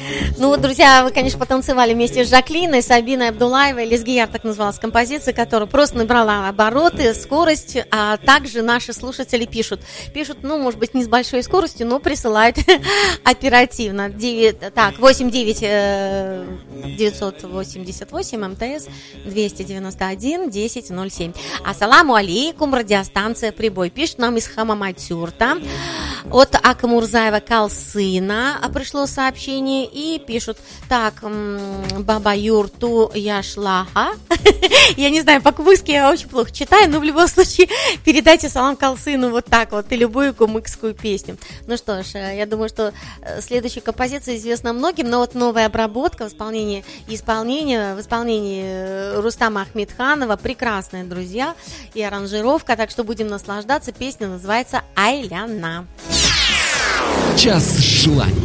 Ну вот, друзья, вы, конечно, потанцевали вместе с Жаклиной, Сабиной Абдулаевой. Лесгияр, так называлась композиция, которая просто набрала обороты, скорость. А также наши слушатели пишут, ну, может быть, не с большой скоростью, но присылают оперативно. 988 МТС 291 1007. Ассаламу алейкум, радиостанция «Прибой». Пишет нам из Хамаматюрта. От Акмурзаева Калсына пришло сообщение. И пишут, так, Баба Юрту Яшлаха. Я не знаю, по-кубышски я очень плохо читаю, но в любом случае передайте салам Калсыну вот так вот и любую кумыкскую песню. Ну что ж, я думаю, что следующая композиция известна многим, но вот новая обработка в исполнении Рустама Ахмедханова прекрасная, друзья, и аранжировка, так что будем наслаждаться. Песня называется «Айляна». Час желаний.